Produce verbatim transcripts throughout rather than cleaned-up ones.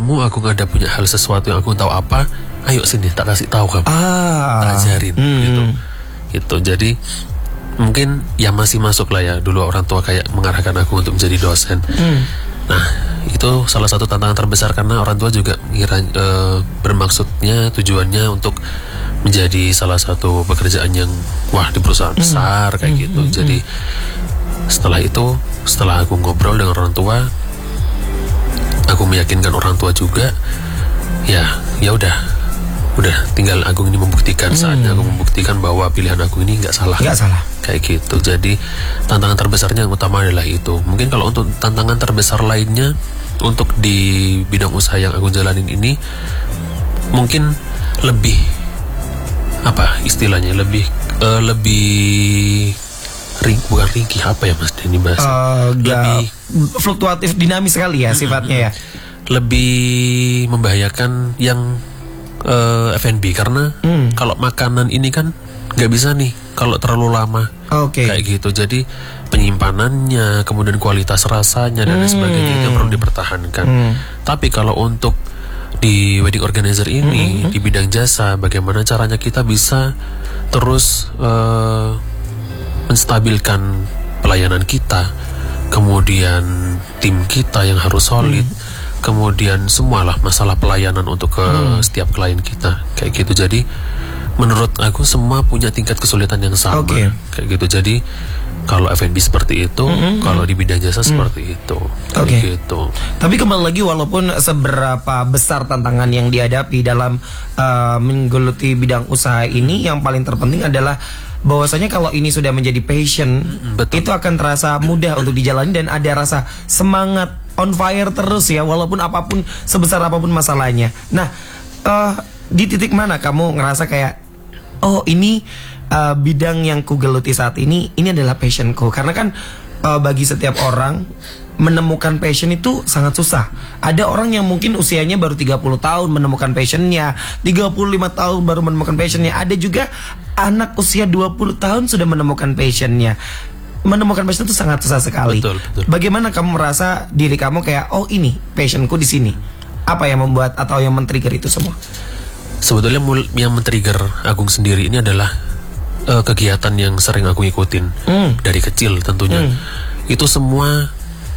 kamu, aku ada punya hal sesuatu yang aku tahu apa, ayo sini tak kasih tahu kamu, ah. tak ajarin hmm. gitu. Gitu. Jadi mungkin ya masih masuk lah ya dulu orang tua kayak mengarahkan aku untuk menjadi dosen. Hmm. Nah itu salah satu tantangan terbesar karena orang tua juga ngira e, bermaksudnya tujuannya untuk menjadi salah satu pekerjaan yang wah di perusahaan hmm. besar kayak hmm. gitu. Hmm. Jadi setelah itu setelah aku ngobrol dengan orang tua, aku meyakinkan orang tua juga, ya ya udah udah tinggal Agung ini membuktikan, hmm. saatnya aku membuktikan bahwa pilihan aku ini nggak salah. Nggak salah. Kayak gitu. Jadi tantangan terbesarnya yang utama adalah itu. Mungkin kalau untuk tantangan terbesar lainnya untuk di bidang usaha yang aku jalanin ini mungkin lebih apa istilahnya lebih uh, lebih ring bukan ringkih apa ya Mas Denny bahasa uh, lebih fluktuatif dinamis sekali ya sifatnya ya. Lebih membahayakan yang uh, F and B karena hmm. kalau makanan ini kan nggak bisa nih kalau terlalu lama. Oke. Okay. Kayak gitu. Jadi penyimpanannya, kemudian kualitas rasanya dan lain hmm. sebagainya itu perlu dipertahankan. Hmm. Tapi kalau untuk di wedding organizer ini hmm. di bidang jasa, bagaimana caranya kita bisa terus uh, menstabilkan pelayanan kita, kemudian tim kita yang harus solid, hmm. kemudian semualah masalah pelayanan untuk ke hmm. setiap klien kita kayak gitu. Jadi menurut aku semua punya tingkat kesulitan yang sama. Okay. Kayak gitu. Jadi kalau F and B seperti itu, mm-hmm. kalau di bidang jasa mm. seperti itu. Oke. Okay. Gitu. Tapi kembali lagi, walaupun seberapa besar tantangan yang dihadapi dalam uh, menggeluti bidang usaha ini, yang paling terpenting adalah bahwasanya kalau ini sudah menjadi passion, betul. Itu akan terasa mudah untuk dijalani dan ada rasa semangat on fire terus ya, walaupun apapun sebesar apapun masalahnya. Nah, uh, di titik mana kamu ngerasa kayak oh ini uh, bidang yang ku geluti saat ini, ini adalah passionku? Karena kan uh, bagi setiap orang menemukan passion itu sangat susah. Ada orang yang mungkin usianya baru tiga puluh tahun menemukan passionnya, tiga puluh lima tahun baru menemukan passionnya. Ada juga anak usia dua puluh tahun sudah menemukan passionnya. Menemukan passion itu sangat susah sekali. Betul, betul. Bagaimana kamu merasa diri kamu kayak oh ini passionku di sini? Apa yang membuat atau yang men-trigger itu semua? Sebetulnya yang men-trigger Agung sendiri ini adalah uh, kegiatan yang sering aku ikutin mm. dari kecil tentunya. Mm. Itu semua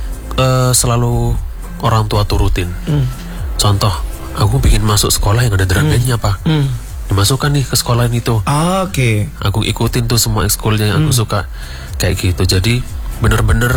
uh, selalu orang tua turutin. Mm. Contoh, aku bikin masuk sekolah yang ada drum bandnya mm. apa? Mm. Dimasukkan nih ke sekolah itu. Ah, Oke. Okay. Aku ikutin tuh semua ekskulnya yang mm. aku suka. Kayak gitu. Jadi bener-bener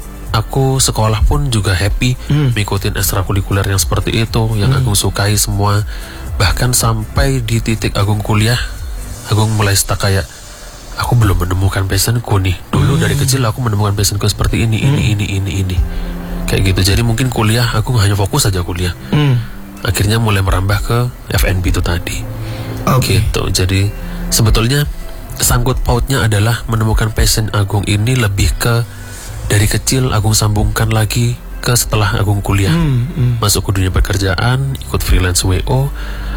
aku sekolah pun juga happy mm. mengikutin ekstrakurikuler yang seperti itu, yang mm. Agung sukai semua. Bahkan sampai di titik Agung kuliah, Agung mulai stuck kayak aku belum menemukan passionku nih. Dulu mm. dari kecil aku menemukan passionku seperti ini, mm. ini, ini, ini, ini. Kayak gitu. Jadi mungkin kuliah aku hanya fokus saja kuliah. Mm. Akhirnya mulai merambah ke F and B itu tadi. Okay. Gitu. Jadi sebetulnya sangkut pautnya adalah menemukan passion Agung ini lebih ke dari kecil Agung sambungkan lagi ke setelah Agung kuliah, hmm, hmm. masuk ke dunia pekerjaan, ikut freelance W O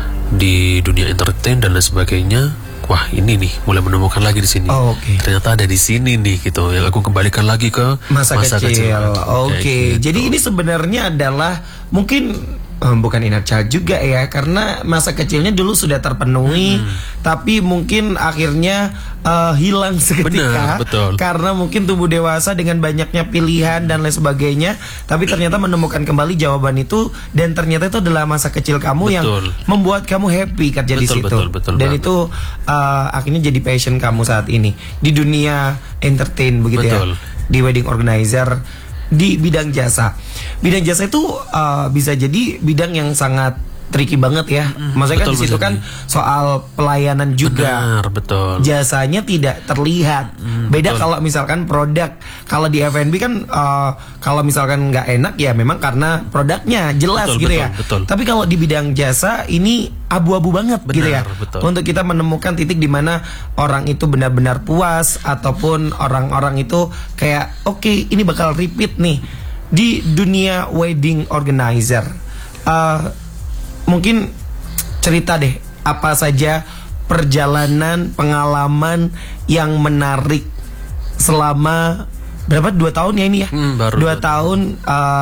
di dunia entertain dan lain sebagainya. Wah ini nih mulai menemukan lagi di sini. Oh, okay. Ternyata ada di sini nih gitu. Yang Agung kembalikan lagi ke masa, masa kecil. kecil. Oke. Okay. Gitu. Jadi ini sebenarnya adalah mungkin um, bukan inner child juga ya, karena masa kecilnya dulu sudah terpenuhi, hmm. tapi mungkin akhirnya uh, hilang seketika. Benar, betul. Karena mungkin tumbuh dewasa dengan banyaknya pilihan dan lain sebagainya, tapi ternyata menemukan kembali jawaban itu, dan ternyata itu adalah masa kecil kamu betul. Yang membuat kamu happy kerja betul, di situ. Betul, betul, dan banget. Itu uh, akhirnya jadi passion kamu saat ini di dunia entertain begitu betul. Ya, di wedding organizer. Di bidang jasa, bidang jasa itu uh, bisa jadi bidang yang sangat tricky banget ya. Maksudnya betul, kan di situ kan soal pelayanan juga. Benar, betul. Jasanya tidak terlihat. Hmm, Beda betul. Kalau misalkan produk. Kalau di F and B kan uh, kalau misalkan nggak enak ya memang karena produknya jelas betul, gitu betul, ya. Betul. Tapi kalau di bidang jasa ini abu-abu banget benar, gitu ya. Betul. Untuk kita menemukan titik di mana orang itu benar-benar puas ataupun orang-orang itu kayak oke okay, ini bakal repeat nih di dunia wedding organizer. Uh, Mungkin cerita deh apa saja perjalanan pengalaman yang menarik selama berapa dua tahun ya ini ya hmm, baru dua tahun uh,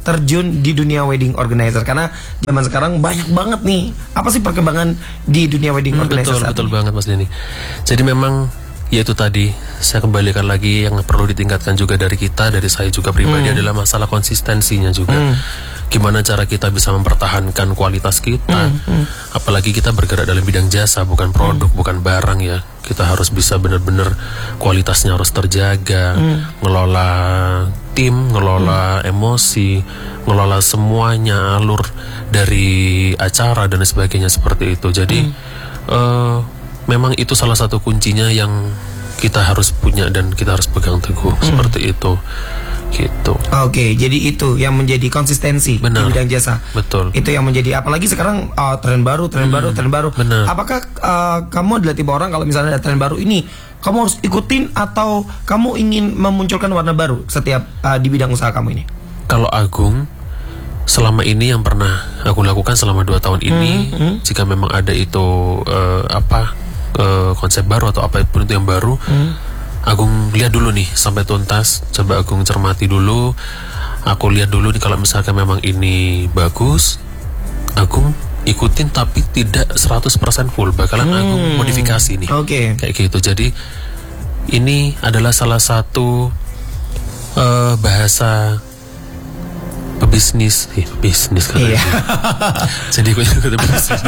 terjun di dunia wedding organizer? Karena zaman sekarang banyak banget nih. Apa sih perkembangan di dunia wedding Hmm, organizer? betul, saat betul ini? banget Mas Denny. Jadi memang ya itu tadi saya kembalikan lagi yang perlu ditingkatkan juga dari kita, dari saya juga pribadi adalah masalah konsistensinya juga. Gimana cara kita bisa mempertahankan kualitas kita, apalagi kita bergerak dalam bidang jasa, bukan produk, bukan barang ya. Kita harus bisa benar-benar kualitasnya harus terjaga, ngelola tim, ngelola emosi, ngelola semuanya, alur dari acara dan sebagainya seperti itu. Jadi eh, memang itu salah satu kuncinya yang kita harus punya dan kita harus pegang teguh seperti itu. Gitu. Oke, jadi itu yang menjadi konsistensi Benar. di bidang jasa. Betul. Itu yang menjadi, apalagi sekarang uh, tren baru, tren baru, tren baru. benar. Apakah uh, kamu adalah tipe orang kalau misalnya ada tren baru ini, kamu harus ikutin atau kamu ingin memunculkan warna baru setiap uh, di bidang usaha kamu ini? Kalau Agung selama ini yang pernah aku lakukan selama dua tahun ini, jika memang ada itu eh, apa eh, konsep baru atau apapun itu yang baru, Agung lihat dulu nih sampai tuntas. Coba Agung cermati dulu. Aku lihat dulu nih kalau misalkan memang ini bagus, Agung ikutin tapi tidak seratus persen full. Bakalan Agung modifikasi nih. Oke. Kayak gitu. Jadi ini adalah salah satu eh, bahasa pebisnis, eh, bisnis kan. Iya. Jadi gue ikut bisnis.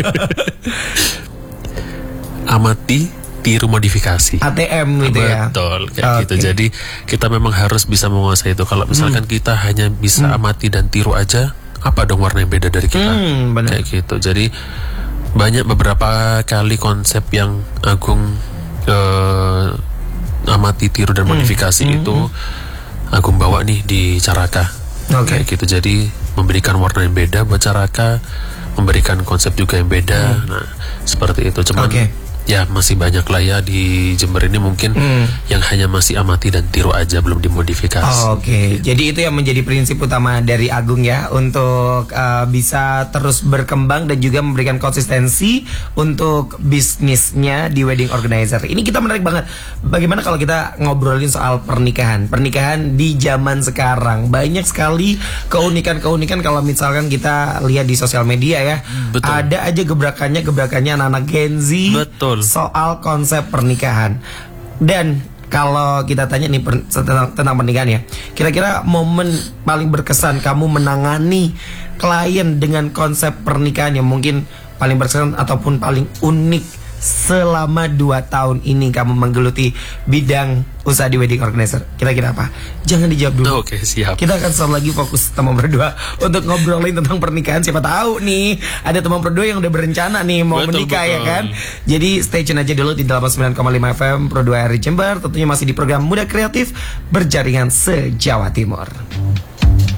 Amati, tiru, modifikasi. A T M gitu ya. Betul, kayak Oke. gitu. Jadi kita memang harus bisa menguasai itu. Kalau misalkan kita hanya bisa amati dan tiru aja, apa dong warna yang beda dari kita? Hmm, benar. Kayak gitu. Jadi banyak beberapa kali konsep yang Agung eh, amati, tiru dan modifikasi itu Agung bawa nih di Caraka. Oke. Kayak gitu. Jadi memberikan warna yang beda buat Caraka, memberikan konsep juga yang beda. Nah, seperti itu. Cuman Oke. ya masih banyak lah ya di Jember ini mungkin yang hanya masih amati dan tiru aja, belum dimodifikasi. Oh, Oke, jadi itu yang menjadi prinsip utama dari Agung ya, untuk uh, bisa terus berkembang dan juga memberikan konsistensi untuk bisnisnya di wedding organizer. Ini kita menarik banget. Bagaimana kalau kita ngobrolin soal pernikahan? Pernikahan di zaman sekarang banyak sekali keunikan-keunikan kalau misalkan kita lihat di sosial media ya. Betul. Ada aja gebrakannya gebrakannya anak-anak Gen Z. Betul. Soal konsep pernikahan. Dan kalau kita tanya nih per, tentang, tentang pernikahan ya, kira-kira momen paling berkesan kamu menangani klien dengan konsep pernikahan yang mungkin paling berkesan ataupun paling unik selama dua tahun ini kamu menggeluti bidang usaha di wedding organizer, kira-kira apa? Jangan dijawab dulu. Oke, siap. Kita akan selalu lagi fokus teman berdua untuk ngobrolin tentang pernikahan. Siapa tahu nih ada teman berdua yang udah berencana nih mau Betul, menikah ya betul. kan. Jadi stay tune aja dulu di delapan puluh sembilan koma lima F M Pro dua R I Jember. Tentunya masih di program Muda Kreatif berjaringan se-Jawa Timur.